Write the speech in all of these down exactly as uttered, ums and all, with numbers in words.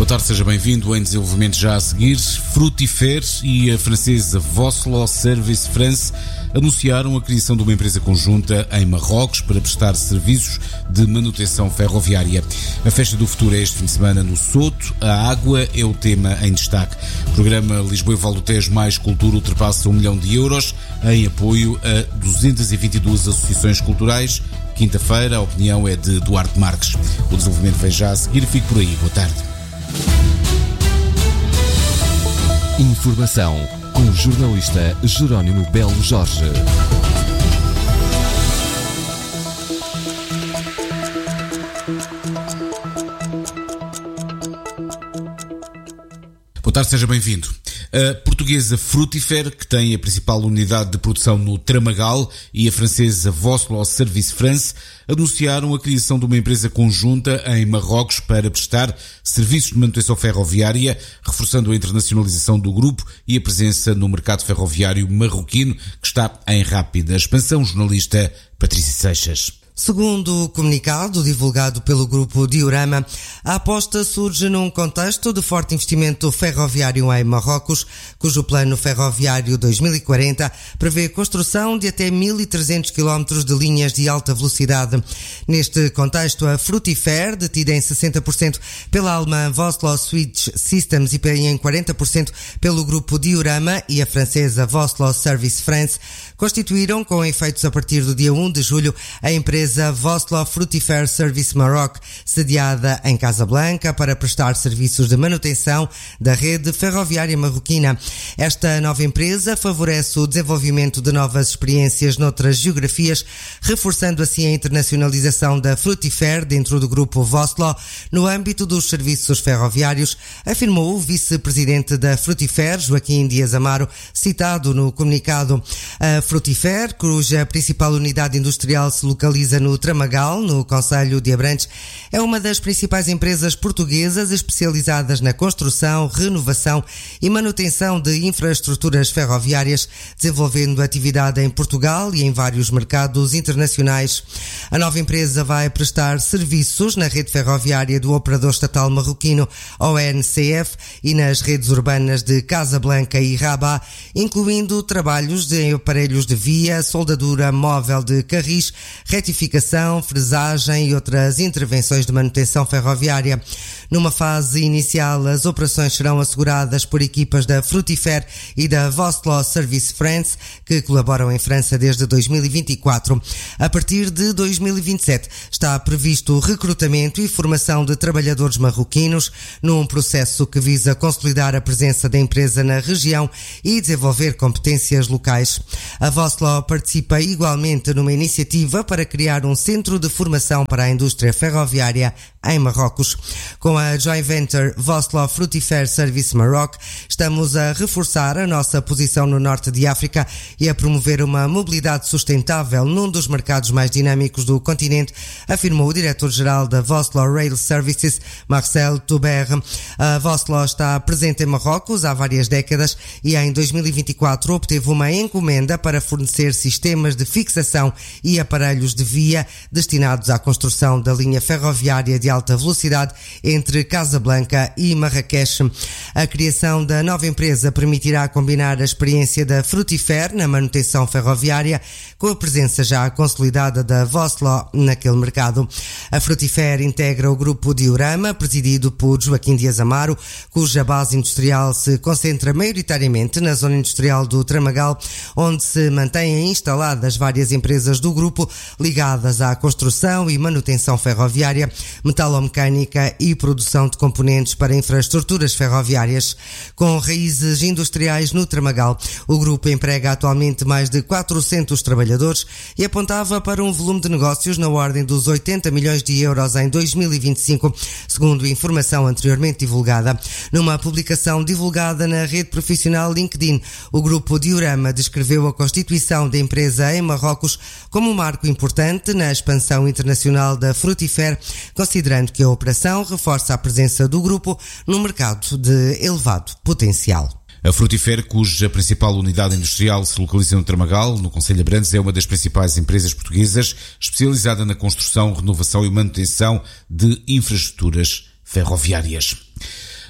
Boa tarde, seja bem-vindo. Em desenvolvimento já a seguir, Frutifer e a francesa Voslo Service France anunciaram a criação de uma empresa conjunta em Marrocos para prestar serviços de manutenção ferroviária. A Festa do Futuro é este fim de semana no Soto. A água é o tema em destaque. O programa Lisboa e Val do Tejo mais Cultura ultrapassa um milhão de euros em apoio a duzentas e vinte e duas associações culturais. Quinta-feira, a opinião é de Duarte Marques. O desenvolvimento vem já a seguir. Fique por aí. Boa tarde. Informação com o jornalista Jerónimo Belo Jorge. Boa tarde, seja bem-vindo. A portuguesa Frutifer, que tem a principal unidade de produção no Tramagal, e a francesa Voslo Service France anunciaram a criação de uma empresa conjunta em Marrocos para prestar serviços de manutenção ferroviária, reforçando a internacionalização do grupo e a presença no mercado ferroviário marroquino, que está em rápida expansão. Jornalista Patrícia Seixas. Segundo o comunicado divulgado pelo grupo Diorama, a aposta surge num contexto de forte investimento ferroviário em Marrocos, cujo plano ferroviário dois mil e quarenta prevê a construção de até mil e trezentos quilómetros de linhas de alta velocidade. Neste contexto, a Frutifer, detida em sessenta por cento pela alemã Voslo Switch Systems e em quarenta por cento pelo grupo Diorama, e a francesa Voslo Service France, constituíram, com efeitos a partir do dia primeiro de julho, a empresa a Voslo Frutifer Service Maroc, sediada em Casablanca, para prestar serviços de manutenção da rede ferroviária marroquina. Esta nova empresa favorece o desenvolvimento de novas experiências noutras geografias, reforçando assim a internacionalização da Frutifer dentro do grupo Voslo no âmbito dos serviços ferroviários, afirmou o vice-presidente da Frutifer, Joaquim Dias Amaro, citado no comunicado. A Frutifer, cuja principal unidade industrial se localiza no Tramagal, no concelho de Abrantes, é uma das principais empresas portuguesas especializadas na construção, renovação e manutenção de infraestruturas ferroviárias, desenvolvendo atividade em Portugal e em vários mercados internacionais. A nova empresa vai prestar serviços na rede ferroviária do operador estatal marroquino O N C F e nas redes urbanas de Casablanca e Rabat, incluindo trabalhos de aparelhos de via, soldadura móvel de carris, retificação, fresagem e outras intervenções de manutenção ferroviária. Numa fase inicial, as operações serão asseguradas por equipas da Frutifer e da Voslo Service France, que colaboram em França desde dois mil e vinte e quatro. A partir de dois mil e vinte e sete está previsto o recrutamento e formação de trabalhadores marroquinos, num processo que visa consolidar a presença da empresa na região e desenvolver competências locais. A Voslo participa igualmente numa iniciativa para criar um centro de formação para a indústria ferroviária em Marrocos. Com a joint venture Voslo Frutifer Service Maroc, estamos a reforçar a nossa posição no norte de África e a promover uma mobilidade sustentável num dos mercados mais dinâmicos do continente, afirmou o diretor-geral da Voslo Rail Services, Marcel Toubert. A Voslo está presente em Marrocos há várias décadas e em dois mil e vinte e quatro obteve uma encomenda para fornecer sistemas de fixação e aparelhos de via destinados à construção da linha ferroviária de alta velocidade entre Casablanca e Marrakech. A criação da nova empresa permitirá combinar a experiência da Frutifer na manutenção ferroviária com a presença já consolidada da Voslo naquele mercado. A Frutifer integra o grupo Diorama, presidido por Joaquim Dias Amaro, cuja base industrial se concentra maioritariamente na zona industrial do Tramagal, onde se mantêm instaladas várias empresas do grupo ligadas à construção e manutenção ferroviária, metalomecânica e produção de componentes para infraestruturas ferroviárias. Com raízes industriais no Tramagal, o grupo emprega atualmente mais de quatrocentos trabalhadores e apontava para um volume de negócios na ordem dos oitenta milhões de euros em dois mil e vinte e cinco, segundo informação anteriormente divulgada. Numa publicação divulgada na rede profissional LinkedIn, o grupo Diorama descreveu a constituição da empresa em Marrocos como um marco importante na expansão internacional da Frutifer, considerando que a operação reforça a presença do grupo no mercado de elevado potencial. A Frutifer, cuja principal unidade industrial se localiza no Tramagal, no concelho de Abrantes, é uma das principais empresas portuguesas especializada na construção, renovação e manutenção de infraestruturas ferroviárias.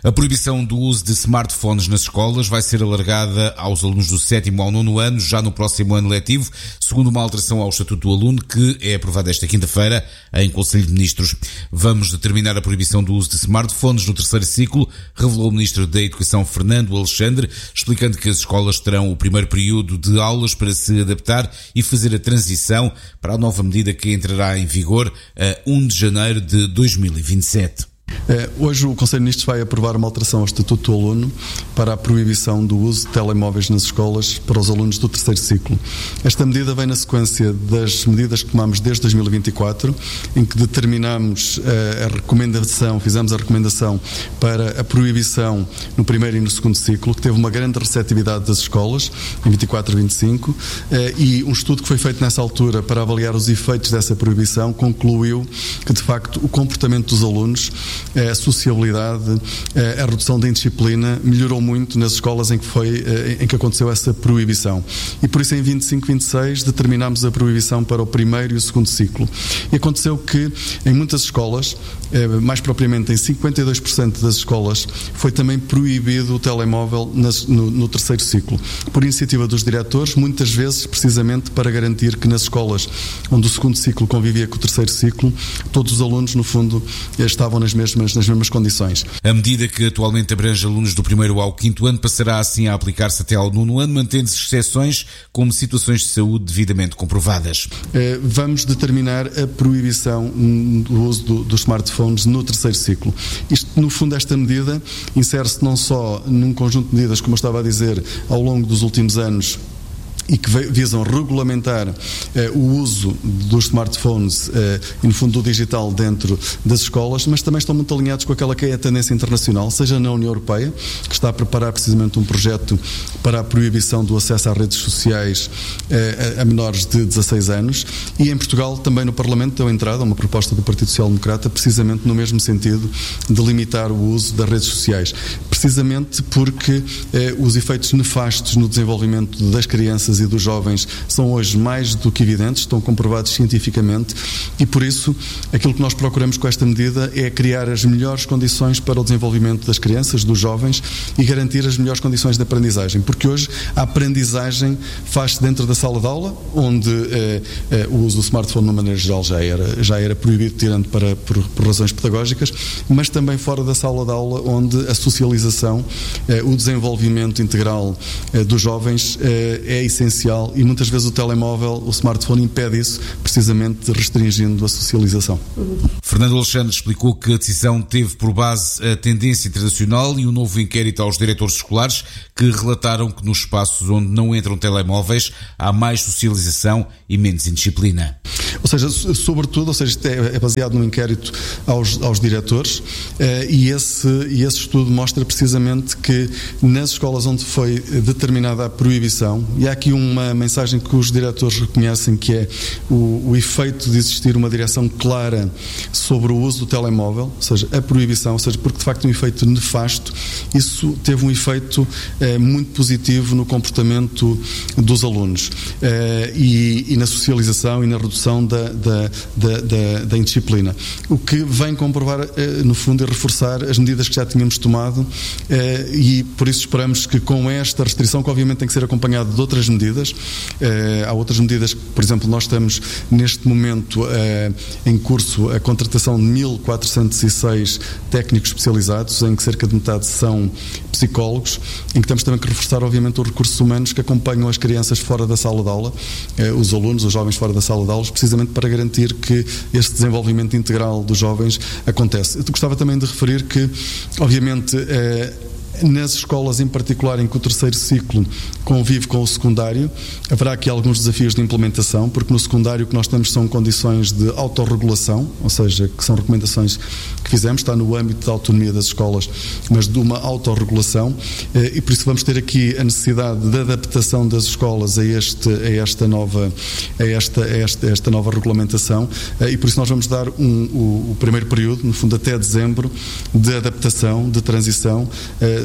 A proibição do uso de smartphones nas escolas vai ser alargada aos alunos do sétimo ao nono ano, já no próximo ano letivo, segundo uma alteração ao Estatuto do Aluno, que é aprovada esta quinta-feira em Conselho de Ministros. Vamos determinar a proibição do uso de smartphones no terceiro ciclo, revelou o Ministro da Educação, Fernando Alexandre, explicando que as escolas terão o primeiro período de aulas para se adaptar e fazer a transição para a nova medida que entrará em vigor a primeiro de janeiro de dois mil e vinte e sete. Hoje o Conselho de Ministros vai aprovar uma alteração ao Estatuto do Aluno para a proibição do uso de telemóveis nas escolas para os alunos do terceiro ciclo. Esta medida vem na sequência das medidas que tomamos desde dois mil e vinte e quatro, em que determinamos a recomendação, fizemos a recomendação para a proibição no primeiro e no segundo ciclo, que teve uma grande receptividade das escolas, em vinte e quatro e vinte e cinco, e um estudo que foi feito nessa altura para avaliar os efeitos dessa proibição concluiu que, de facto, o comportamento dos alunos, a sociabilidade, a redução da indisciplina melhorou muito nas escolas em que, foi, em que aconteceu essa proibição. E por isso em vinte e cinco e vinte e seis determinámos a proibição para o primeiro e o segundo ciclo. E aconteceu que em muitas escolas, mais propriamente em cinquenta e dois por cento das escolas, foi também proibido o telemóvel no, no terceiro ciclo. Por iniciativa dos diretores, muitas vezes precisamente para garantir que nas escolas onde o segundo ciclo convivia com o terceiro ciclo, todos os alunos no fundo estavam nas mesmas Mesmas, nas mesmas condições. A medida, que atualmente abrange alunos do primeiro ao quinto ano, passará assim a aplicar-se até ao nono ano, mantendo-se exceções como situações de saúde devidamente comprovadas. Vamos determinar a proibição do uso do, dos smartphones no terceiro ciclo. Isto, no fundo, esta medida insere-se não só num conjunto de medidas, como eu estava a dizer, ao longo dos últimos anos, e que visam regulamentar eh, o uso dos smartphones eh, e, no fundo, do digital dentro das escolas, mas também estão muito alinhados com aquela que é a tendência internacional, seja na União Europeia, que está a preparar precisamente um projeto para a proibição do acesso às redes sociais eh, a, a menores de dezasseis anos, e em Portugal, também no Parlamento, deu entrada uma proposta do Partido Social Democrata, precisamente no mesmo sentido de limitar o uso das redes sociais, precisamente porque eh, os efeitos nefastos no desenvolvimento das crianças e dos jovens são hoje mais do que evidentes, estão comprovados cientificamente, e por isso aquilo que nós procuramos com esta medida é criar as melhores condições para o desenvolvimento das crianças, dos jovens, e garantir as melhores condições de aprendizagem, porque hoje a aprendizagem faz-se dentro da sala de aula, onde eh, eh, o uso do smartphone de uma maneira geral já era, já era proibido, tirando para, por, por razões pedagógicas, mas também fora da sala de aula, onde a socialização, eh, o desenvolvimento integral eh, dos jovens eh, é essencial, e muitas vezes o telemóvel, o smartphone impede isso, precisamente restringindo a socialização. Fernando Alexandre explicou que a decisão teve por base a tendência internacional e um novo inquérito aos diretores escolares que relataram que nos espaços onde não entram telemóveis há mais socialização e menos indisciplina. Ou seja, sobretudo, ou seja, isto é baseado num inquérito aos, aos diretores, eh, e, esse, e esse estudo mostra precisamente que nas escolas onde foi determinada a proibição, e há aqui uma mensagem que os diretores reconhecem, que é o, o efeito de existir uma direção clara sobre o uso do telemóvel, ou seja, a proibição, ou seja, porque de facto é um efeito nefasto, isso teve um efeito eh, muito positivo no comportamento dos alunos eh, e, e na socialização e na redução da, da, da, da, da indisciplina. O que vem comprovar, eh, no fundo, é reforçar as medidas que já tínhamos tomado, eh, e por isso esperamos que com esta restrição, que obviamente tem que ser acompanhada de outras medidas, eh, há outras medidas que, por exemplo, nós estamos neste momento eh, em curso a contratação de mil quatrocentos e seis técnicos especializados, em que cerca de metade são psicólogos, em que temos também que reforçar, obviamente, os recursos humanos que acompanham as crianças fora da sala de aula, eh, os alunos, os jovens fora da sala de aulas, precisamente para garantir que este desenvolvimento integral dos jovens acontece. Eu gostava também de referir que, obviamente, eh, nas escolas em particular em que o terceiro ciclo convive com o secundário, haverá aqui alguns desafios de implementação, porque no secundário o que nós temos são condições de autorregulação, ou seja, que são recomendações que fizemos, está no âmbito da autonomia das escolas, mas de uma autorregulação, e por isso vamos ter aqui a necessidade de adaptação das escolas a, este, a, esta, nova, a, esta, a, esta, a esta nova regulamentação, e por isso nós vamos dar um, o, o primeiro período, no fundo até dezembro, de adaptação, de transição,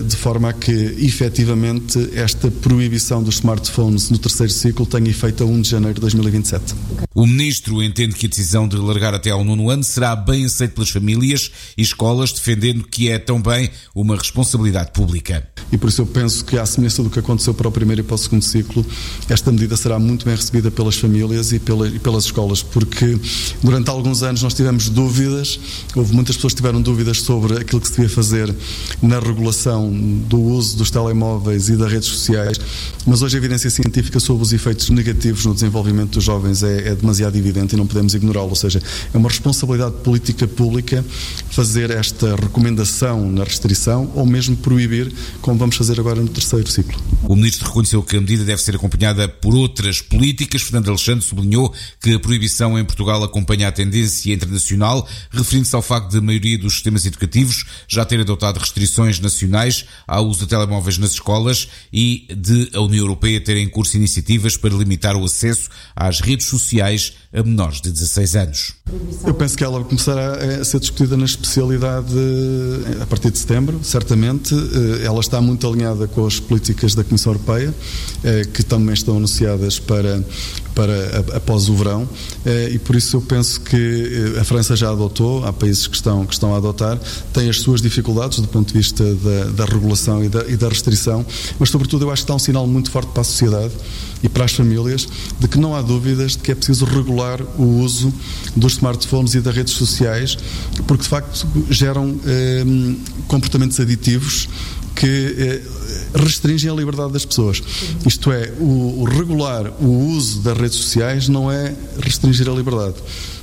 de forma a que, efetivamente, esta proibição dos smartphones no terceiro ciclo tenha efeito a primeiro de janeiro de dois mil e vinte e sete. O Ministro entende que a decisão de largar até ao nono ano será bem aceita pelas famílias e escolas, defendendo que é também uma responsabilidade pública. E por isso eu penso que, à semelhança do que aconteceu para o primeiro e para o segundo ciclo, esta medida será muito bem recebida pelas famílias e, pela, e pelas escolas, porque durante alguns anos nós tivemos dúvidas, houve muitas pessoas que tiveram dúvidas sobre aquilo que se devia fazer na regulação do uso dos telemóveis e das redes sociais, mas hoje a evidência científica sobre os efeitos negativos no desenvolvimento dos jovens é, é demasiado evidente e não podemos ignorá-lo, ou seja, é uma responsabilidade política pública fazer esta recomendação na restrição ou mesmo proibir, como vamos fazer agora no terceiro ciclo. O Ministro reconheceu que a medida deve ser acompanhada por outras políticas. Fernando Alexandre sublinhou que a proibição em Portugal acompanha a tendência internacional, referindo-se ao facto de a maioria dos sistemas educativos já ter adotado restrições nacionais ao uso de telemóveis nas escolas e de a União Europeia ter em curso iniciativas para limitar o acesso às redes sociais a menores de dezasseis anos. Eu penso que ela começará a ser discutida na especialidade a partir de setembro, certamente. Ela está muito alinhada com as políticas da Comissão Europeia, que também estão anunciadas para, para após o verão, e por isso eu penso que a França já adotou, há países que estão, que estão a adotar, tem as suas dificuldades do ponto de vista da, da regulação e da, e da restrição, mas sobretudo eu acho que está um sinal muito forte para a sociedade e para as famílias de que não há dúvidas de que é preciso regular o uso dos smartphones e das redes sociais, porque de facto geram eh, comportamentos aditivos que eh, restringem a liberdade das pessoas. Isto é, o, o regular o uso das redes sociais não é restringir a liberdade,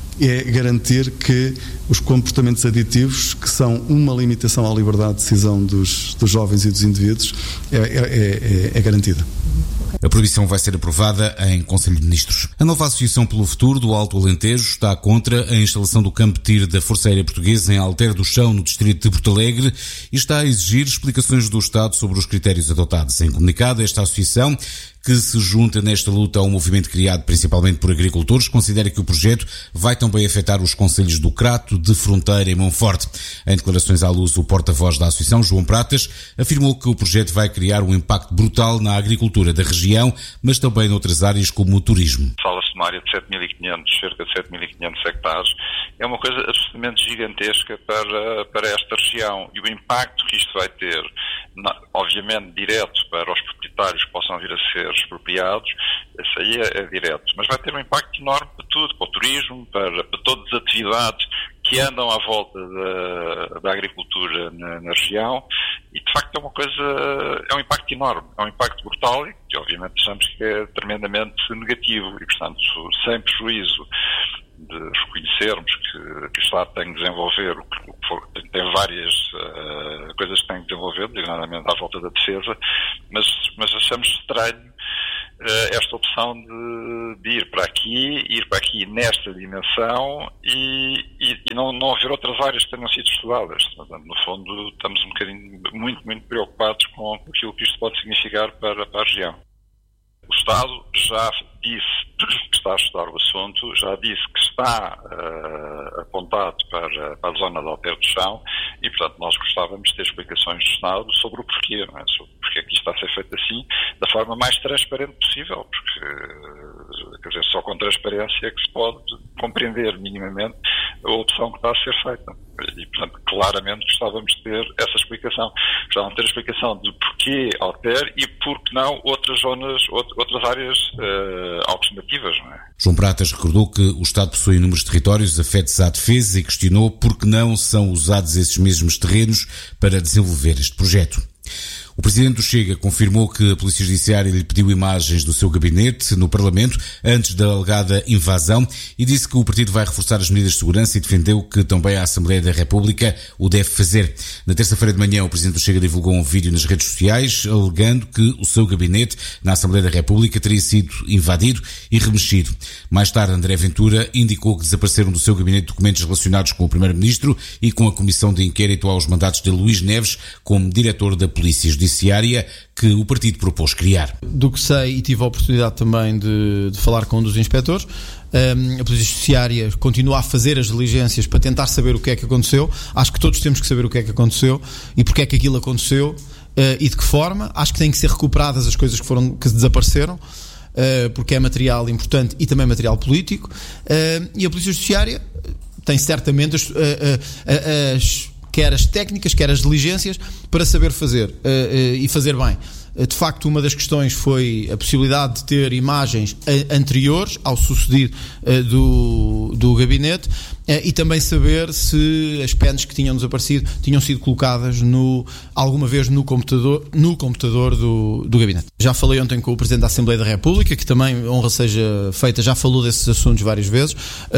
é garantir que os comportamentos aditivos, que são uma limitação à liberdade de decisão dos, dos jovens e dos indivíduos, é, é, é, é garantida. A proibição vai ser aprovada em Conselho de Ministros. A nova Associação pelo Futuro do Alto Alentejo está contra a instalação do campo de tiro da Força Aérea Portuguesa em Alter do Chão, no distrito de Porto Alegre, e está a exigir explicações do Estado sobre os critérios adotados. Em comunicado, esta associação, que se junta nesta luta a um movimento criado principalmente por agricultores, considera que o projeto vai também afetar os concelhos do Crato, de Fronteira e Monforte. Em declarações à luz, o porta-voz da associação, João Pratas, afirmou que o projeto vai criar um impacto brutal na agricultura da região, mas também noutras áreas como o turismo. Fala-se de uma área de sete mil e quinhentos, cerca de sete mil e quinhentos hectares. É uma coisa absolutamente gigantesca para, para esta região, e o impacto que isto vai ter, obviamente direto para os proprietários que possam vir a ser expropriados, esse aí é, é direto, mas vai ter um impacto enorme para tudo, para o turismo, para, para todas as atividades que andam à volta da, da agricultura na, na região, e de facto é uma coisa, é um impacto enorme, é um impacto brutal e que obviamente achamos que é tremendamente negativo e, portanto, sem prejuízo de reconhecermos que, que o Estado tem que desenvolver, o que, o que for, tem várias uh, coisas que tem que desenvolver, designadamente à volta da defesa, mas, mas achamos estranho uh, esta opção de, de ir para aqui, ir para aqui nesta dimensão e, e, e não, não haver outras áreas que tenham sido estudadas. Portanto, no fundo, estamos um bocadinho muito, muito preocupados com aquilo que isto pode significar para, para a região. O Estado já disse que está a estudar o assunto, já disse que está uh, apontado para, para a zona de Alter do Chão e, portanto, nós gostávamos de ter explicações do Estado sobre o porquê, não é? Sobre o porquê que isto está a ser feito assim, da forma mais transparente possível, porque, quer dizer, só com transparência é que se pode compreender minimamente a opção que está a ser feita. E, portanto, claramente gostávamos de ter essa explicação. Gostávamos de ter a explicação de porquê Alter e por que não outras zonas, outras áreas uh, alternativas, não é? João Pratas recordou que o Estado possui inúmeros territórios afetos à defesa e questionou por que não são usados esses mesmos terrenos para desenvolver este projeto. O Presidente do Chega confirmou que a Polícia Judiciária lhe pediu imagens do seu gabinete no Parlamento antes da alegada invasão e disse que o partido vai reforçar as medidas de segurança e defendeu que também a Assembleia da República o deve fazer. Na terça-feira de manhã, o Presidente do Chega divulgou um vídeo nas redes sociais alegando que o seu gabinete na Assembleia da República teria sido invadido e remexido. Mais tarde, André Ventura indicou que desapareceram do seu gabinete documentos relacionados com o Primeiro-Ministro e com a Comissão de Inquérito aos mandatos de Luís Neves como diretor da Polícia Judiciária que o partido propôs criar. Do que sei, e tive a oportunidade também de, de falar com um dos inspectores, um, a Polícia Judiciária continua a fazer as diligências para tentar saber o que é que aconteceu. Acho que todos temos que saber o que é que aconteceu e porque é que aquilo aconteceu. e de que forma. Acho que têm que ser recuperadas as coisas que, foram, que desapareceram, porque é material importante e também material político, e a Polícia Judiciária tem certamente as, as, quer as técnicas, quer as diligências para saber fazer e fazer bem. De facto, uma das questões foi a possibilidade de ter imagens anteriores ao sucedido do, do gabinete, e também saber se as pens que tinham desaparecido tinham sido colocadas no, alguma vez no computador, no computador do, do gabinete. Já falei ontem com o Presidente da Assembleia da República, que também, honra seja feita, já falou desses assuntos várias vezes,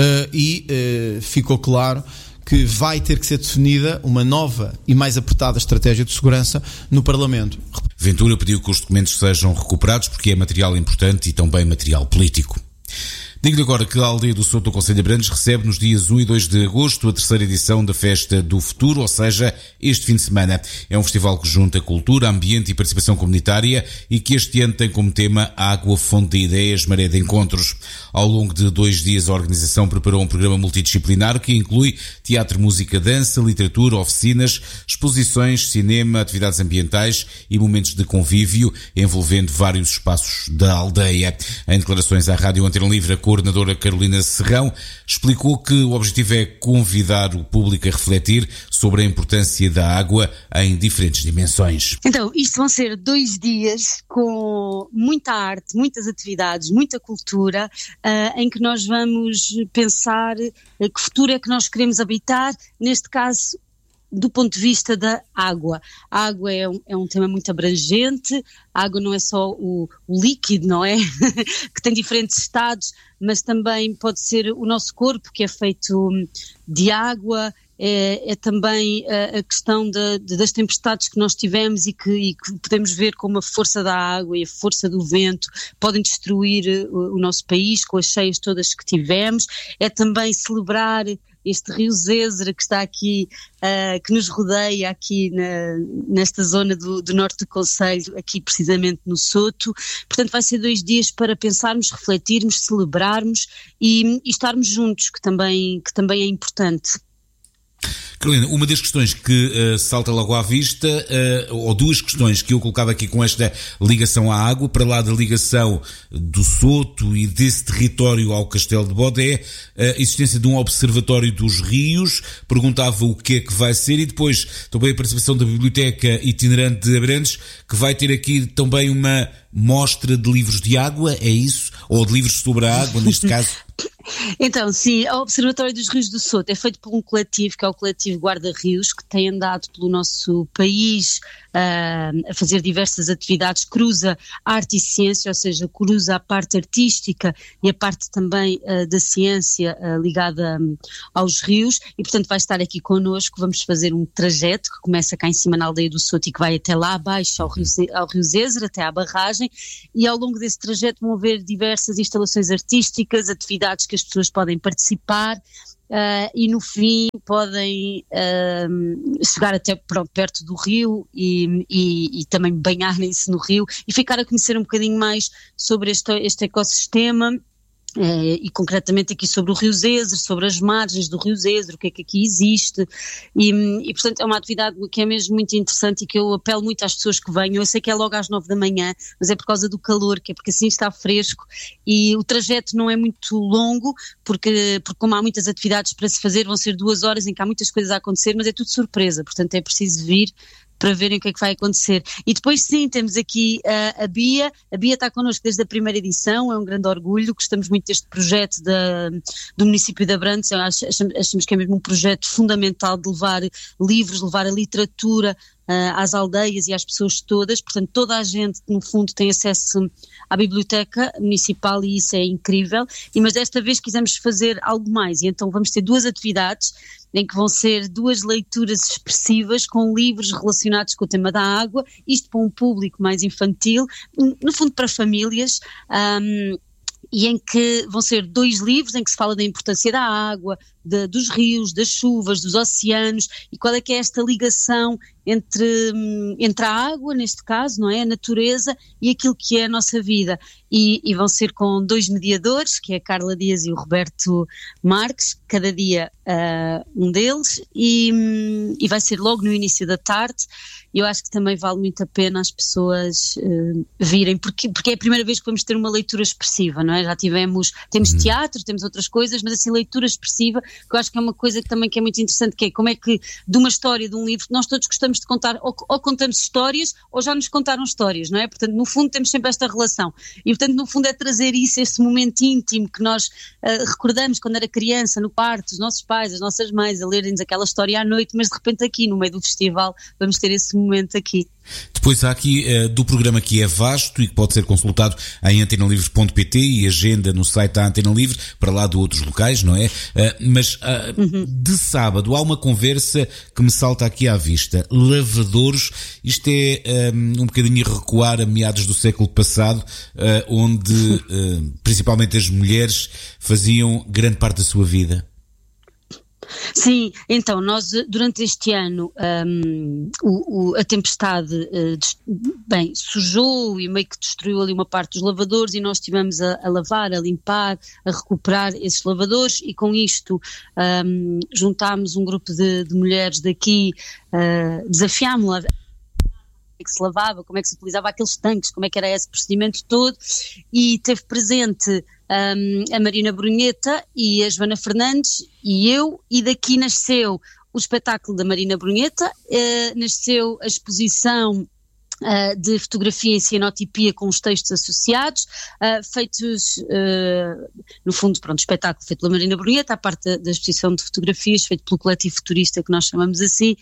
e ficou claro que vai ter que ser definida uma nova e mais apertada estratégia de segurança no Parlamento. Ventura pediu que os documentos sejam recuperados porque é material importante e também material político. Digo-lhe agora que a Aldeia do Soto do Concelho de Abrantes recebe nos dias um e dois de agosto a terceira edição da Festa do Futuro, ou seja, este fim de semana. É um festival que junta cultura, ambiente e participação comunitária e que este ano tem como tema Água, Fonte de Ideias, Maré de Encontros. Ao longo de dois dias a organização preparou um programa multidisciplinar que inclui teatro, música, dança, literatura, oficinas, exposições, cinema, atividades ambientais e momentos de convívio envolvendo vários espaços da aldeia. Em declarações à Rádio Antena Livre, a coordenadora Carolina Serrão explicou que o objetivo é convidar o público a refletir sobre a importância da água em diferentes dimensões. Então, isto vão ser dois dias com muita arte, muitas atividades, muita cultura, uh, em que nós vamos pensar uh, que futuro é que nós queremos habitar, neste caso do ponto de vista da água. A água é um, é um tema muito abrangente, a água não é só o, o líquido, não é? Que tem diferentes estados, mas também pode ser o nosso corpo, que é feito de água, é, é também a, a questão de, de, das tempestades que nós tivemos e que, e que podemos ver como a força da água e a força do vento podem destruir o, o nosso país com as cheias todas que tivemos. É também celebrar este rio Zézera que está aqui, uh, que nos rodeia aqui na, nesta zona do, do norte do concelho, aqui precisamente no Soto. Portanto, vai ser dois dias para pensarmos, refletirmos, celebrarmos e, e estarmos juntos, que também, que também é importante. Carolina, uma das questões que uh, salta logo à vista, uh, ou duas questões que eu colocava aqui com esta ligação à água, para lá da ligação do Soto e desse território ao Castelo de Bodé, a existência de um observatório dos rios, perguntava o que é que vai ser, e depois também a participação da Biblioteca Itinerante de Abrantes, que vai ter aqui também uma mostra de livros de água, é isso? Ou de livros sobre a água, neste caso? Então, sim, o Observatório dos Rios do Soto é feito por um coletivo, que é o coletivo Guarda Rios, que tem andado pelo nosso país uh, a fazer diversas atividades, cruza arte e ciência, ou seja, cruza a parte artística e a parte também uh, da ciência uh, ligada um, aos rios, e portanto vai estar aqui connosco. Vamos fazer um trajeto que começa cá em cima na Aldeia do Soto e que vai até lá abaixo ao Rio, ao Rio Zézera, até à barragem, e ao longo desse trajeto vão haver diversas instalações artísticas, atividades que as pessoas podem participar uh, e no fim podem uh, chegar até pronto, perto do rio e, e, e também banharem-se no rio e ficar a conhecer um bocadinho mais sobre este, este ecossistema. É, e concretamente aqui sobre o Rio Zézera, sobre as margens do Rio Zézera, o que é que aqui existe, e, e portanto é uma atividade que é mesmo muito interessante e que eu apelo muito às pessoas que venham. Eu sei que é logo às nove da manhã, mas é por causa do calor, que é porque assim está fresco e o trajeto não é muito longo, porque, porque como há muitas atividades para se fazer, vão ser duas horas em que há muitas coisas a acontecer, mas é tudo surpresa, portanto é preciso vir para verem o que é que vai acontecer. E depois sim, temos aqui uh, a Bia, a Bia está connosco desde a primeira edição, é um grande orgulho, gostamos muito deste projeto da, do município de Abrantes, achamos, achamos que é mesmo um projeto fundamental de levar livros, levar a literatura uh, às aldeias e às pessoas todas, portanto toda a gente no fundo tem acesso à biblioteca municipal e isso é incrível, e, mas desta vez quisemos fazer algo mais e então vamos ter duas atividades em que vão ser duas leituras expressivas com livros relacionados com o tema da água, isto para um público mais infantil, no fundo para famílias, um, e em que vão ser dois livros em que se fala da importância da água, de, dos rios, das chuvas, dos oceanos, e qual é que é esta ligação entre, entre a água, neste caso, não é? A natureza e aquilo que é a nossa vida. e, e vão ser com dois mediadores, que é a Carla Dias e o Roberto Marques, cada dia uh, um deles, e, e vai ser logo no início da tarde. Eu acho que também vale muito a pena as pessoas uh, virem, porque, porque é a primeira vez que vamos ter uma leitura expressiva, não é? Já tivemos, temos teatro, temos outras coisas, mas assim, leitura expressiva, que eu acho que é uma coisa que também que é muito interessante, que é como é que de uma história, de um livro, nós todos gostamos de contar, ou, ou contamos histórias, ou já nos contaram histórias, não é? Portanto, no fundo temos sempre esta relação, e portanto no fundo é trazer isso, esse momento íntimo que nós uh, recordamos quando era criança, no parque, os nossos pais, as nossas mães, a lerem-nos aquela história à noite, mas de repente aqui, no meio do festival, vamos ter esse momento aqui. Depois há aqui uh, do programa que é vasto e que pode ser consultado em antena livre ponto pt e agenda no site da Antena Livre, para lá de outros locais, não é? Uh, mas uh, uhum. de sábado há uma conversa que me salta aqui à vista. Lavradores, isto é um, um bocadinho recuar a meados do século passado, uh, onde uh, principalmente as mulheres faziam grande parte da sua vida. Sim, então nós durante este ano um, o, o, a tempestade uh, des, bem, sujou e meio que destruiu ali uma parte dos lavadores, e nós estivemos a, a lavar, a limpar, a recuperar esses lavadores, e com isto um, juntámos um grupo de, de mulheres daqui, uh, desafiámos-la que se lavava, como é que se utilizava aqueles tanques, como é que era esse procedimento todo, e teve presente um, a Marina Brunheta e a Joana Fernandes e eu, e daqui nasceu o espetáculo da Marina Brunheta, uh, nasceu a exposição Uh, de fotografia e cianotipia com os textos associados, uh, feitos, uh, no fundo, pronto, espetáculo feito pela Marina Brunheta, à parte da, da exposição de fotografias, feito pelo coletivo futurista, que nós chamamos assim,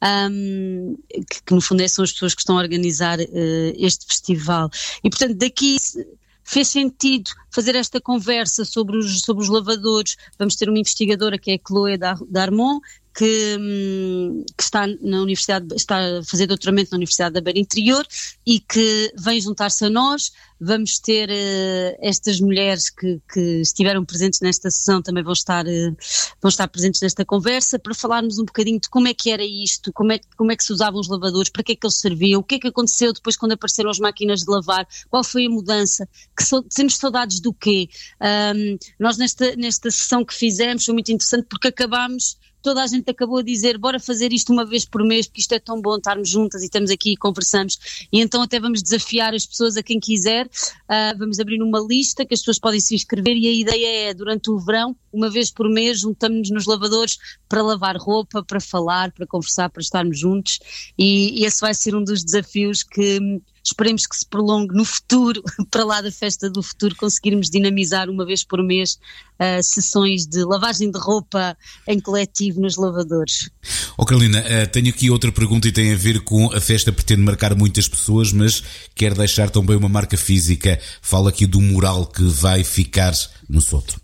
um, que, que no fundo são as pessoas que estão a organizar uh, este festival. E, portanto, daqui fez sentido fazer esta conversa sobre os, sobre os lavadores. Vamos ter uma investigadora que é a Chloé Darmon, que, que está na Universidade, está a fazer doutoramento na Universidade da Beira Interior e que vem juntar-se a nós. Vamos ter uh, estas mulheres que, que estiveram presentes nesta sessão, também vão estar, uh, vão estar presentes nesta conversa, para falarmos um bocadinho de como é que era isto, como é, como é que se usavam os lavadores, para que é que eles serviam, o que é que aconteceu depois quando apareceram as máquinas de lavar, qual foi a mudança, que so, temos saudades do quê? Um, nós nesta, nesta sessão que fizemos foi muito interessante porque acabámos, toda a gente acabou a dizer, bora fazer isto uma vez por mês, porque isto é tão bom estarmos juntas e estamos aqui e conversamos, e então até vamos desafiar as pessoas, a quem quiser, uh, vamos abrir uma lista que as pessoas podem se inscrever, e a ideia é, durante o verão, uma vez por mês, juntamos-nos nos lavadores para lavar roupa, para falar, para conversar, para estarmos juntos, e, e esse vai ser um dos desafios que esperemos que se prolongue no futuro, para lá da festa do futuro, conseguirmos dinamizar uma vez por mês uh, sessões de lavagem de roupa em coletivo nos lavadores. Oh Carolina, uh, tenho aqui outra pergunta e tem a ver com a festa, pretende marcar muitas pessoas, mas quer deixar também uma marca física. Fala aqui do mural que vai ficar no Soto.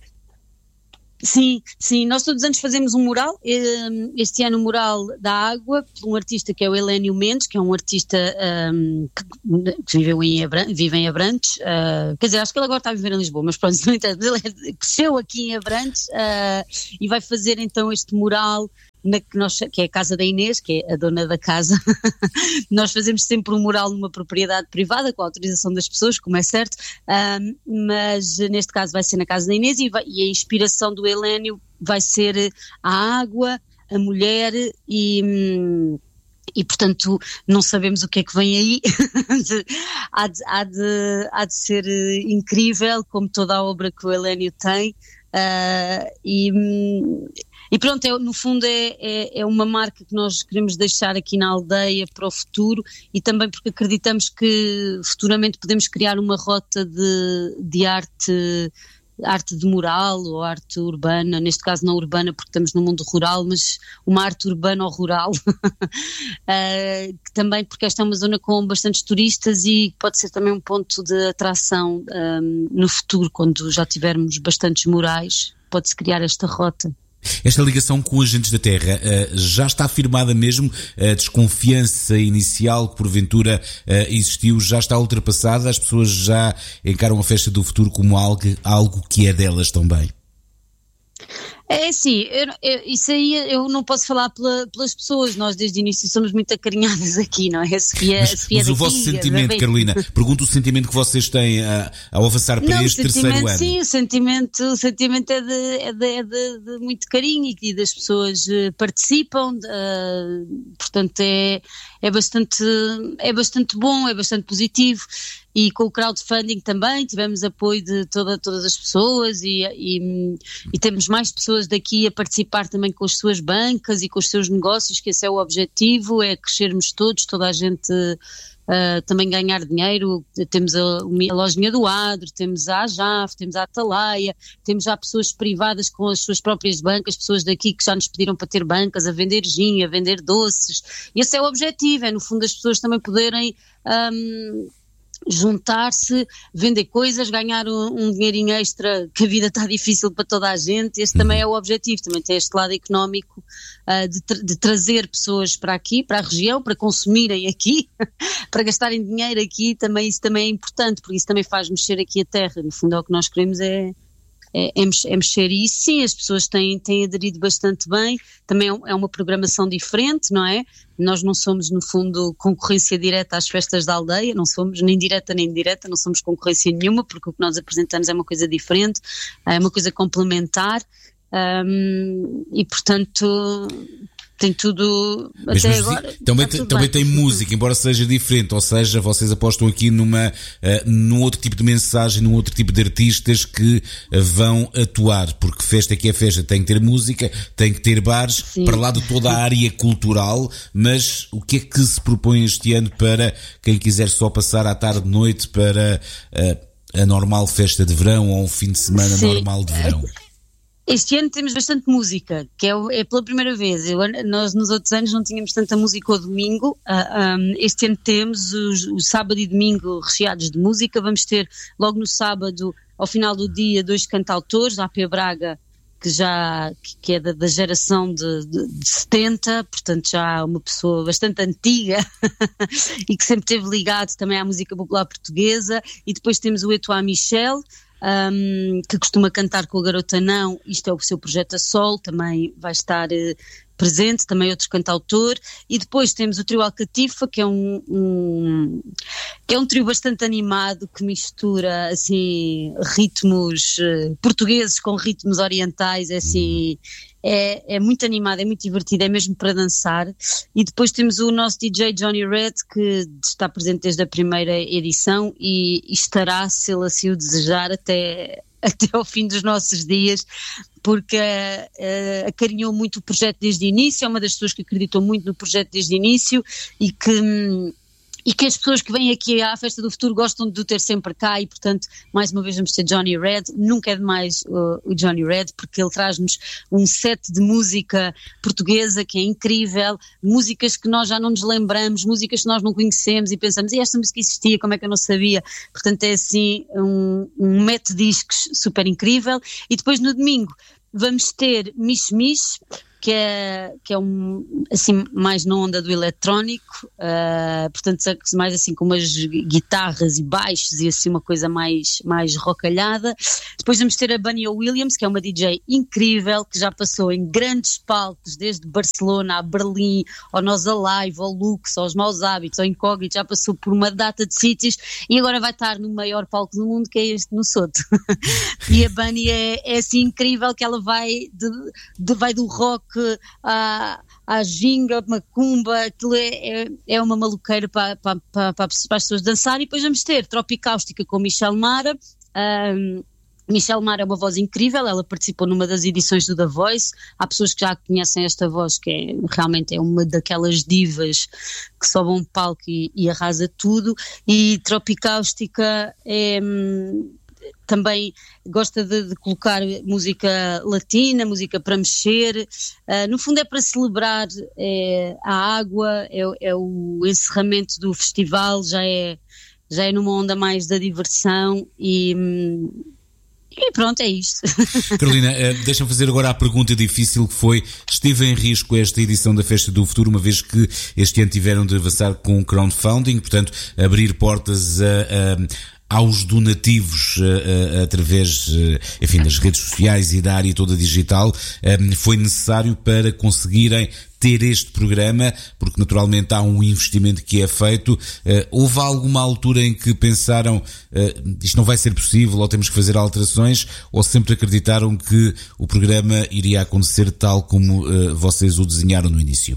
Sim, sim, nós todos os anos fazemos um mural, este ano o mural da água, por um artista que é o Helénio Mendes, que é um artista um, que viveu em Abrantes, vive em Abrantes, uh, quer dizer, acho que ele agora está a viver em Lisboa, mas pronto, não interessa, ele cresceu aqui em Abrantes uh, e vai fazer então este mural, Na que, nós, que é a casa da Inês, que é a dona da casa. Nós fazemos sempre um mural numa propriedade privada, com a autorização das pessoas, como é certo, um, mas neste caso vai ser na casa da Inês, e, vai, e a inspiração do Helénio vai ser a água, a mulher e... E, portanto, não sabemos o que é que vem aí. há, de, há, de, há de ser incrível, como toda a obra que o Helénio tem. Uh, e, e pronto, é, no fundo é, é, é uma marca que nós queremos deixar aqui na aldeia para o futuro, e também porque acreditamos que futuramente podemos criar uma rota de, de arte... arte de mural ou arte urbana, neste caso não urbana porque estamos no mundo rural, mas uma arte urbana ou rural, uh, que também porque esta é uma zona com bastantes turistas e pode ser também um ponto de atração um, no futuro, quando já tivermos bastantes murais, pode-se criar esta rota. Esta ligação com Agentes da Terra uh, já está afirmada mesmo? A desconfiança inicial que porventura uh, existiu já está ultrapassada? As pessoas já encaram a Festa do Futuro como algo, algo que é delas também? É assim, eu, eu, isso aí eu não posso falar pela, pelas pessoas, nós desde o início somos muito acarinhadas aqui, não é? A Sofia, mas, a Sofia mas daqui, o vosso sentimento, Carolina, pergunto o sentimento que vocês têm a, ao avançar para não, este terceiro ano. Sim, o sentimento, o sentimento é, de, é, de, é de, de muito carinho e das pessoas participam, uh, portanto é, é, bastante, é bastante bom, é bastante positivo. E com o crowdfunding também tivemos apoio de toda, todas as pessoas e, e, e temos mais pessoas daqui a participar também com as suas bancas e com os seus negócios, que esse é o objetivo, é crescermos todos, toda a gente uh, também ganhar dinheiro. Temos a, a lojinha do Adro, temos a Ajaf, temos a Atalaia, temos já pessoas privadas com as suas próprias bancas, pessoas daqui que já nos pediram para ter bancas, a vender gin, a vender doces. Esse é o objetivo, é no fundo as pessoas também poderem... Um, juntar-se, vender coisas, ganhar um, um dinheirinho extra, que a vida está difícil para toda a gente. Esse também é o objetivo, também tem este lado económico uh, de, tra- de trazer pessoas para aqui, para a região, para consumirem aqui, para gastarem dinheiro aqui, também isso também é importante, porque isso também faz mexer aqui a terra. No fundo é o que nós queremos, é É, é, é mexer, e isso sim, as pessoas têm, têm aderido bastante bem, também é uma programação diferente, não é? Nós não somos no fundo concorrência direta às festas da aldeia, não somos nem direta nem indireta, não somos concorrência nenhuma, porque o que nós apresentamos é uma coisa diferente, é uma coisa complementar, um, e portanto... tem tudo, mas, até mas, agora também, tudo também bem. tem música, embora seja diferente, ou seja, vocês apostam aqui numa, uh, num outro tipo de mensagem, num outro tipo de artistas que uh, vão atuar, porque festa que é festa tem que ter música, tem que ter bares, sim, para lá de toda a área cultural, mas o que é que se propõe este ano para quem quiser só passar à tarde, noite, para uh, a normal festa de verão ou um fim de semana, sim, normal de verão? Este ano temos bastante música, que é, é pela primeira vez. Eu, nós nos outros anos não tínhamos tanta música ao domingo. Uh, um, este ano temos o sábado e domingo recheados de música. Vamos ter logo no sábado, ao final do dia, dois cantautores, a A P Braga, que já que é da, da geração de, de, de setenta, portanto já uma pessoa bastante antiga e que sempre esteve ligado também à música popular portuguesa. E depois temos o Etoile Michel, Um, que costuma cantar com a Garota Não, isto é o seu projeto a solo, também vai estar uh, presente, também outro cantautor. E depois temos o trio Alcatifa, que é um, um, que é um trio bastante animado, que mistura assim ritmos uh, portugueses com ritmos orientais, é assim... É, é muito animado, é muito divertido, é mesmo para dançar. E depois temos o nosso D J Johnny Red, que está presente desde a primeira edição e, e estará, se ele assim o desejar, até, até ao fim dos nossos dias, porque uh, acarinhou muito o projeto desde o início, é uma das pessoas que acreditou muito no projeto desde o início e que... Hum, e que as pessoas que vêm aqui à Festa do Futuro gostam de o ter sempre cá e, portanto, mais uma vez vamos ter Johnny Red. Nunca é demais uh, o Johnny Red, porque ele traz-nos um set de música portuguesa que é incrível, músicas que nós já não nos lembramos, músicas que nós não conhecemos e pensamos, e esta música existia, como é que eu não sabia? Portanto, é assim um, um mete-discos super incrível. E depois no domingo vamos ter Mish Mish, que é, que é um, assim, mais na onda do eletrónico, uh, portanto, mais assim com umas guitarras e baixos e assim uma coisa mais, mais rockalhada. Depois vamos ter a Bunny Williams, que é uma D J incrível, que já passou em grandes palcos, desde Barcelona a Berlim, ao Nós Alive, ao Lux, aos Maus Hábitos, ao Incógnito, já passou por uma data de sítios e agora vai estar no maior palco do mundo, que é este no Soto. E a Bunny é, é assim incrível, que ela vai, de, de, vai do rock à, à ginga, macumba, aquilo é, é, é uma maluqueira para, para, para, para as pessoas dançarem. E depois vamos ter Tropicáustica com Michel Mara. Um, Michel Mara é uma voz incrível, ela participou numa das edições do The Voice. Há pessoas que já conhecem esta voz, que é, realmente é uma daquelas divas que sobe a um palco e, e arrasa tudo. E Tropicáustica é... também gosta de, de colocar música latina, música para mexer, uh, no fundo é para celebrar é, a água, é, é o encerramento do festival, já é, já é numa onda mais da diversão e... E pronto, é isto. Carolina, deixa-me fazer agora a pergunta difícil que foi, esteve em risco esta edição da Festa do Futuro, uma vez que este ano tiveram de avançar com o crowdfunding, portanto, abrir portas a... a aos donativos uh, uh, através, uh, enfim, das redes sociais e da área toda digital, um, foi necessário para conseguirem ter este programa, porque naturalmente há um investimento que é feito. Uh, houve alguma altura em que pensaram uh, isto não vai ser possível ou temos que fazer alterações, ou sempre acreditaram que o programa iria acontecer tal como uh, vocês o desenharam no início?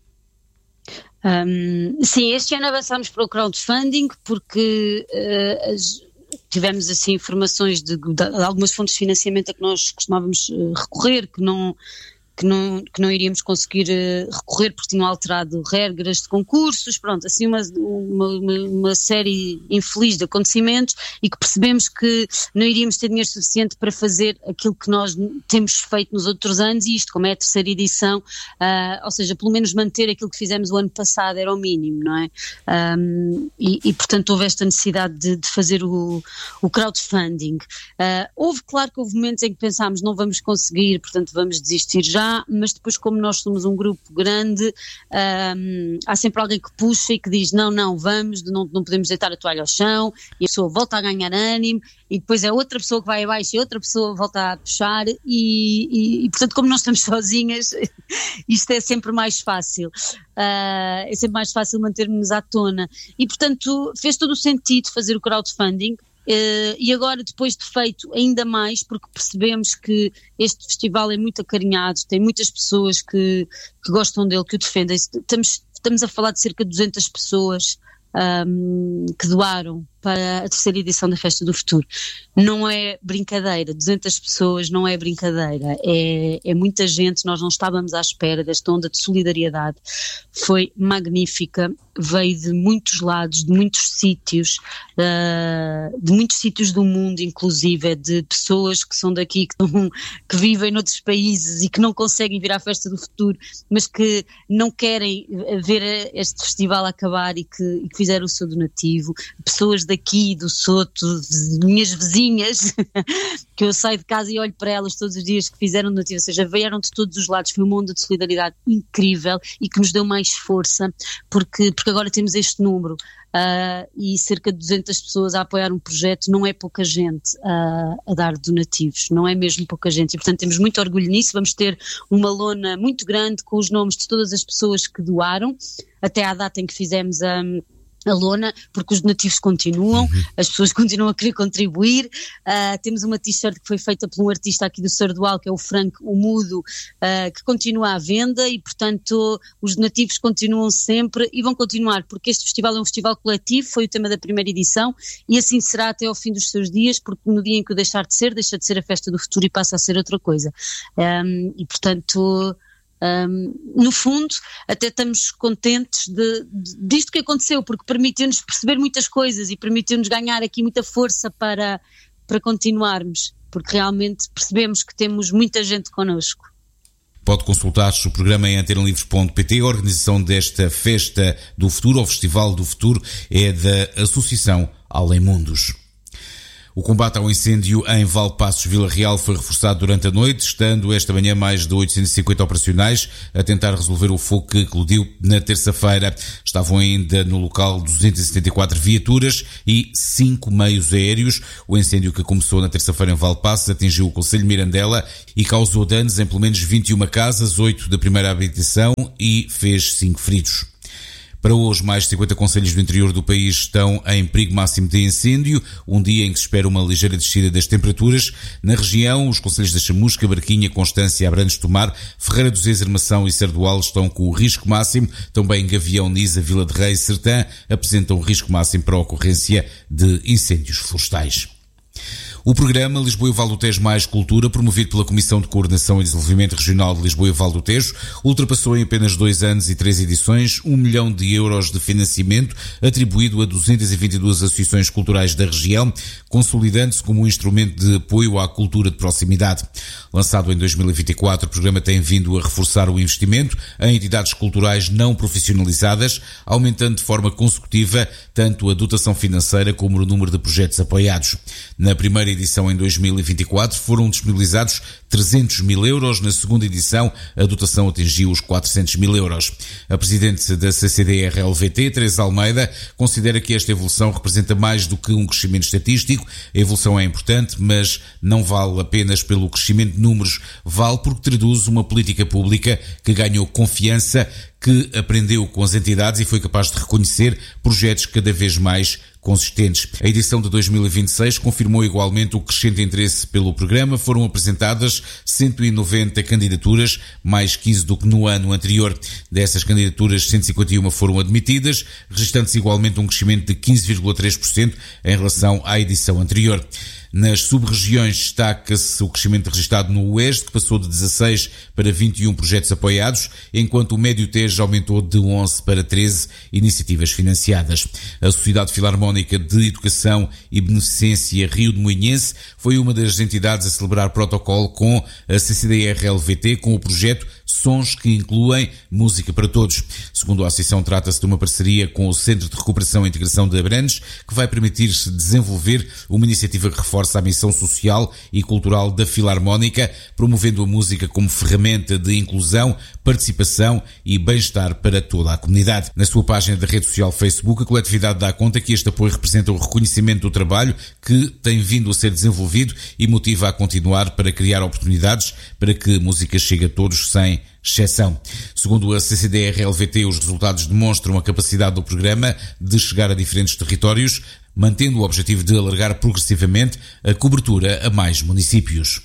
Um, sim, este ano avançámos para o crowdfunding porque uh, as, tivemos assim informações de, de, de algumas fontes de financiamento a que nós costumávamos uh, recorrer, que não... Que não, que não iríamos conseguir uh, recorrer porque tinham alterado regras de concursos, pronto, assim uma, uma, uma série infeliz de acontecimentos, e que percebemos que não iríamos ter dinheiro suficiente para fazer aquilo que nós temos feito nos outros anos, e isto, como é a terceira edição, uh, ou seja, pelo menos manter aquilo que fizemos o ano passado era o mínimo, não é? Um, e, e portanto houve esta necessidade de, de fazer o, o crowdfunding. Uh, houve, claro que houve momentos em que pensámos não vamos conseguir, portanto vamos desistir já, mas depois, como nós somos um grupo grande, um, há sempre alguém que puxa e que diz não, não, vamos, não, não podemos deitar a toalha ao chão, e a pessoa volta a ganhar ânimo, e depois é outra pessoa que vai abaixo e outra pessoa volta a puxar, e, e, e portanto, como nós estamos sozinhas, isto é sempre mais fácil, uh, é sempre mais fácil manter-nos à tona, e portanto fez todo o sentido fazer o crowdfunding. Uh, e agora, depois de feito ainda mais, porque percebemos que este festival é muito acarinhado, tem muitas pessoas que, que gostam dele, que o defendem. Estamos, estamos a falar de cerca de duzentas pessoas um, que doaram para a terceira edição da Festa do Futuro. Não é brincadeira, duzentas pessoas não é brincadeira, é, é muita gente, nós não estávamos à espera desta onda de solidariedade, foi magnífica, veio de muitos lados, de muitos sítios, uh, de muitos sítios do mundo, inclusive, de pessoas que são daqui, que, estão, que vivem noutros países e que não conseguem vir à Festa do Futuro, mas que não querem ver este festival acabar e que, e que fizeram o seu donativo, pessoas daqui, do Soto, minhas vizinhas, que eu saio de casa e olho para elas todos os dias, que fizeram donativo, ou seja, vieram de todos os lados, foi uma onda de solidariedade incrível e que nos deu mais força, porque, porque agora temos este número uh, e cerca de duzentas pessoas a apoiar um projeto, não é pouca gente uh, a dar donativos, não é mesmo pouca gente, e portanto temos muito orgulho nisso. Vamos ter uma lona muito grande com os nomes de todas as pessoas que doaram, até à data em que fizemos a um, a lona, porque os donativos continuam, uhum. As pessoas continuam a querer contribuir. Uh, temos uma t-shirt que foi feita por um artista aqui do Sardual, que é o Frank o Mudo, uh, que continua à venda, e portanto os donativos continuam sempre e vão continuar, porque este festival é um festival coletivo, foi o tema da primeira edição, e assim será até ao fim dos seus dias, porque no dia em que o deixar de ser, deixa de ser a Festa do Futuro e passa a ser outra coisa. Um, e portanto... Um, no fundo, até estamos contentes de, de, disto que aconteceu, porque permitiu-nos perceber muitas coisas e permitiu-nos ganhar aqui muita força para, para continuarmos, porque realmente percebemos que temos muita gente connosco. Pode consultar-se o programa em antena livre ponto pt. A organização desta Festa do Futuro, ou Festival do Futuro, é da Associação Além Mundos. O combate ao incêndio em Valpaços, Vila Real, foi reforçado durante a noite, estando esta manhã mais de oitocentos e cinquenta operacionais a tentar resolver o fogo que eclodiu na terça-feira. Estavam ainda no local duzentas e setenta e quatro viaturas e cinco meios aéreos. O incêndio, que começou na terça-feira em Valpaços, atingiu o concelho de Mirandela e causou danos em pelo menos vinte e uma casas, oito da primeira habitação, e fez cinco feridos. Para hoje, mais de cinquenta concelhos do interior do país estão em perigo máximo de incêndio, um dia em que se espera uma ligeira descida das temperaturas. Na região, os concelhos da Chamusca, Barquinha, Constância, Abrantes, Tomar, Ferreira do Zês, Armação e Sardual estão com o risco máximo. Também Gavião, Nisa, Vila de Reis e Sertã apresentam o risco máximo para a ocorrência de incêndios florestais. O programa Lisboa e Val do Tejo Mais Cultura, promovido pela Comissão de Coordenação e Desenvolvimento Regional de Lisboa e Val do Tejo, ultrapassou em apenas dois anos e três edições um milhão de euros de financiamento atribuído a duzentas e vinte e duas associações culturais da região, consolidando-se como um instrumento de apoio à cultura de proximidade. Lançado em dois mil e vinte e quatro, o programa tem vindo a reforçar o investimento em entidades culturais não profissionalizadas, aumentando de forma consecutiva tanto a dotação financeira como o número de projetos apoiados. Na primeira edição em dois mil e vinte e quatro foram disponibilizados trezentos mil euros, na segunda edição a dotação atingiu os quatrocentos mil euros. A presidente da C C D R L V T, Teresa Almeida, considera que esta evolução representa mais do que um crescimento estatístico. A evolução é importante, mas não vale apenas pelo crescimento de números, vale porque traduz uma política pública que ganhou confiança, que aprendeu com as entidades e foi capaz de reconhecer projetos cada vez mais consistentes. A edição de dois mil e vinte e seis confirmou igualmente o crescente interesse pelo programa. Foram apresentadas cento e noventa candidaturas, mais quinze do que no ano anterior. Dessas candidaturas, cento e cinquenta e uma foram admitidas, registrando-se igualmente um crescimento de quinze vírgula três por cento em relação à edição anterior. Nas sub-regiões destaca-se o crescimento registrado no Oeste, que passou de dezasseis para vinte e um projetos apoiados, enquanto o Médio Tejo aumentou de onze para treze iniciativas financiadas. A Sociedade Filarmónica de Educação e Beneficência Rio de Moinhense foi uma das entidades a celebrar protocolo com a C C D R L V T com o projeto Sons que incluem música para todos. Segundo a Associação, trata-se de uma parceria com o Centro de Recuperação e Integração de Abrantes, que vai permitir-se desenvolver uma iniciativa que reforça a missão social e cultural da Filarmónica, promovendo a música como ferramenta de inclusão, participação e bem-estar para toda a comunidade. Na sua página da rede social Facebook, a coletividade dá conta que este apoio representa o reconhecimento do trabalho que tem vindo a ser desenvolvido e motiva a continuar para criar oportunidades para que a música chegue a todos sem exceção. Segundo a C C D R L V T, os resultados demonstram a capacidade do programa de chegar a diferentes territórios, mantendo o objetivo de alargar progressivamente a cobertura a mais municípios.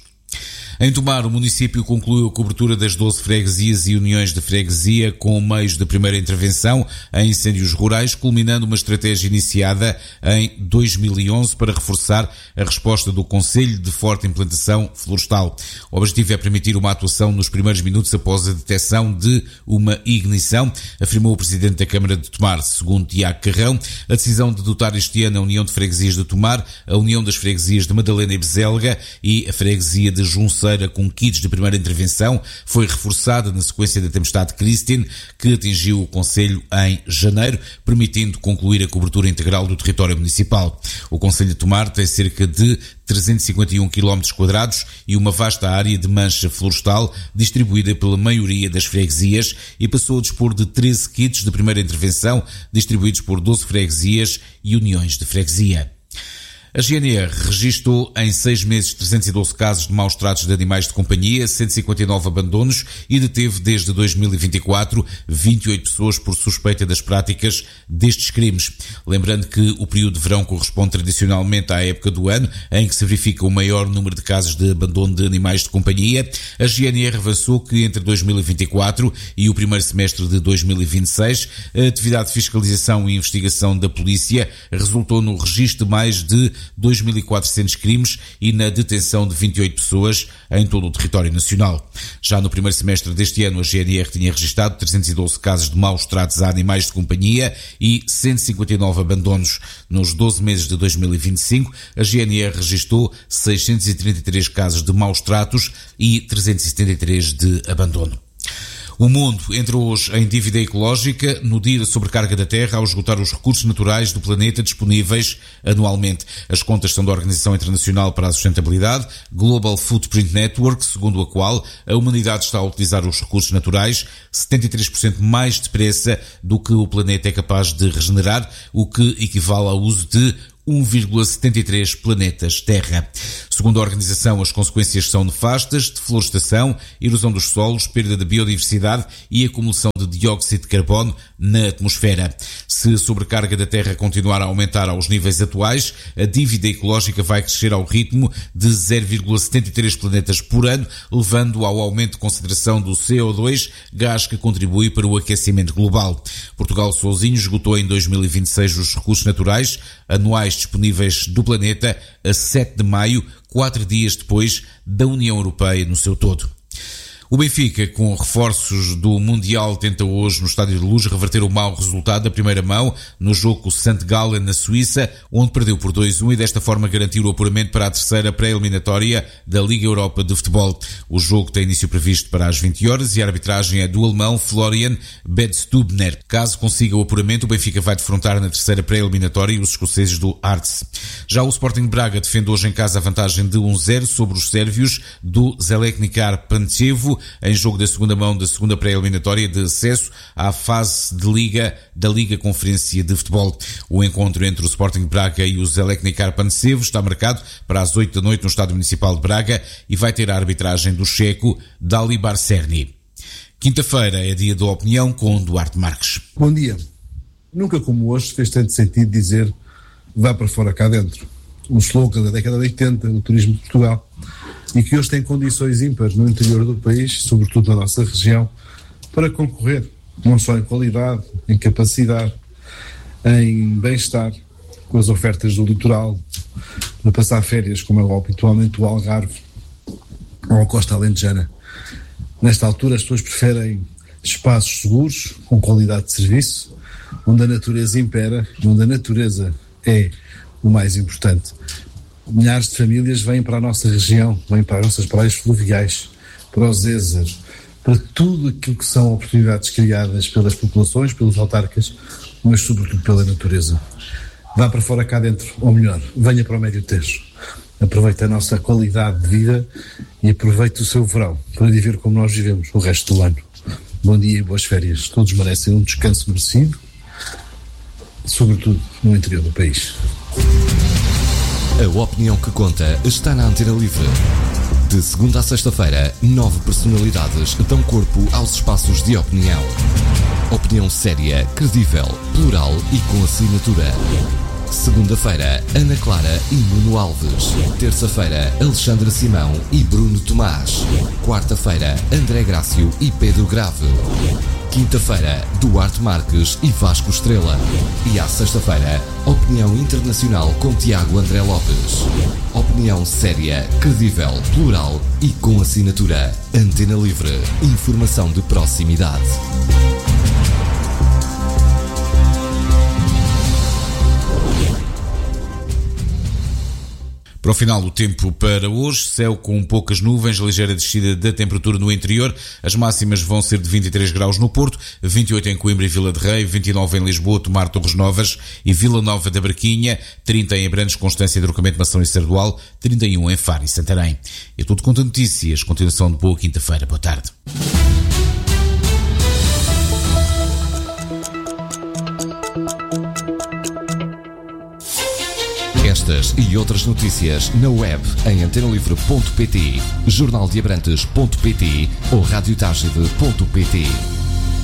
Em Tomar, o município concluiu a cobertura das doze freguesias e uniões de freguesia com meios de primeira intervenção em incêndios rurais, culminando uma estratégia iniciada em dois mil e onze para reforçar a resposta do Conselho de forte implantação florestal. O objetivo é permitir uma atuação nos primeiros minutos após a detecção de uma ignição, afirmou o Presidente da Câmara de Tomar. Segundo Tiago Carrão, a decisão de dotar este ano a União de Freguesias de Tomar, a União das Freguesias de Madalena e Bezelga e a Freguesia de Junceira com kits de primeira intervenção foi reforçada na sequência da tempestade Christine, que atingiu o Conselho em janeiro, permitindo concluir a cobertura integral do território municipal. O Conselho de Tomar tem cerca de trezentos e cinquenta e um quilómetros quadrados e uma vasta área de mancha florestal distribuída pela maioria das freguesias e passou a dispor de treze kits de primeira intervenção distribuídos por doze freguesias e uniões de freguesia. A G N R registrou em seis meses trezentos e doze casos de maus tratos de animais de companhia, cento e cinquenta e nove abandonos e deteve desde dois mil e vinte e quatro vinte e oito pessoas por suspeita das práticas destes crimes. Lembrando que o período de verão corresponde tradicionalmente à época do ano em que se verifica o maior número de casos de abandono de animais de companhia. A G N R avançou que entre dois mil e vinte e quatro e o primeiro semestre de dois mil e vinte e seis, a atividade de fiscalização e investigação da polícia resultou no registro de mais de dois mil e quatrocentos crimes e na detenção de vinte e oito pessoas em todo o território nacional. Já no primeiro semestre deste ano, a G N R tinha registrado trezentos e doze casos de maus tratos a animais de companhia e cento e cinquenta e nove abandonos. Nos doze meses de dois mil e vinte e cinco, a G N R registrou seiscentos e trinta e três casos de maus tratos e trezentos e setenta e três de abandono. O mundo entrou hoje em dívida ecológica no dia da sobrecarga da Terra ao esgotar os recursos naturais do planeta disponíveis anualmente. As contas são da Organização Internacional para a Sustentabilidade, Global Footprint Network, segundo a qual a humanidade está a utilizar os recursos naturais setenta e três por cento mais depressa do que o planeta é capaz de regenerar, o que equivale ao uso de um vírgula setenta e três planetas Terra. Segundo a organização, as consequências são nefastas: deflorestação, erosão dos solos, perda de biodiversidade e acumulação de dióxido de carbono na atmosfera. Se a sobrecarga da Terra continuar a aumentar aos níveis atuais, a dívida ecológica vai crescer ao ritmo de zero vírgula setenta e três planetas por ano, levando ao aumento de concentração do C O dois, gás que contribui para o aquecimento global. Portugal sozinho esgotou em dois mil e vinte e seis os recursos naturais anuais disponíveis do planeta a sete de maio, quatro dias depois da União Europeia no seu todo. O Benfica, com reforços do Mundial, tenta hoje no Estádio da Luz reverter o mau resultado da primeira mão no jogo com o Sankt Gallen na Suíça, onde perdeu por dois a um e desta forma garantiu o apuramento para a terceira pré-eliminatória da Liga Europa de Futebol. O jogo tem início previsto para as vinte horas e a arbitragem é do alemão Florian Bedstubner. Caso consiga o apuramento, o Benfica vai defrontar na terceira pré-eliminatória os escoceses do Hearts. Já o Sporting de Braga defende hoje em casa a vantagem de um a zero sobre os sérvios do Željezničar Pančevo, em jogo da segunda mão da segunda pré-eliminatória de acesso à fase de Liga da Liga Conferência de Futebol. O encontro entre o Sporting de Braga e o Željezničar Pančevo está marcado para as oito da noite no Estádio Municipal de Braga e vai ter a arbitragem do checo Dalibor Cerny. Quinta-feira é dia da opinião com Duarte Marques. Bom dia. Nunca como hoje fez tanto sentido dizer vá para fora cá dentro. Um slogan da década de oitenta do turismo de Portugal, e que hoje tem condições ímpares no interior do país, sobretudo na nossa região, para concorrer, não só em qualidade, em capacidade, em bem-estar, com as ofertas do litoral, para passar férias, como é habitualmente o Algarve ou a Costa Alentejana. Nesta altura as pessoas preferem espaços seguros, com qualidade de serviço, onde a natureza impera e onde a natureza é o mais importante. Milhares de famílias vêm para a nossa região, vêm para as nossas praias fluviais, para os Ézeros, para tudo aquilo que são oportunidades criadas pelas populações, pelos autarcas, mas sobretudo pela natureza. Vá para fora cá dentro, ou melhor, venha para o Médio Tejo. Aproveite a nossa qualidade de vida e aproveite o seu verão para viver como nós vivemos o resto do ano. Bom dia e boas férias. Todos merecem um descanso merecido, sobretudo no interior do país. A opinião que conta está na Antena Livre. De segunda a sexta-feira, nove personalidades dão corpo aos espaços de opinião. Opinião séria, credível, plural e com assinatura. Segunda-feira, Ana Clara e Nuno Alves. Terça-feira, Alexandre Simão e Bruno Tomás. Quarta-feira, André Grácio e Pedro Grave. Quinta-feira, Duarte Marques e Vasco Estrela. E à sexta-feira, Opinião Internacional com Tiago André Lopes. Opinião séria, credível, plural e com assinatura. Antena Livre. Informação de proximidade. Para o final, o tempo para hoje, céu com poucas nuvens, ligeira descida da temperatura no interior, as máximas vão ser de vinte e três graus no Porto, vinte e oito em Coimbra e Vila de Rei, vinte e nove em Lisboa, Tomar, Torres Novas e Vila Nova da Barquinha, trinta em Abrantes, Constância, Trocamento, Mação e Sardual, trinta e um em Faro e Santarém. É tudo quanto a notícias, continuação de boa quinta-feira, boa tarde. Estas e outras notícias na web em antenalivre ponto pt, jornal de abrantes ponto pt ou radiotagide ponto pt.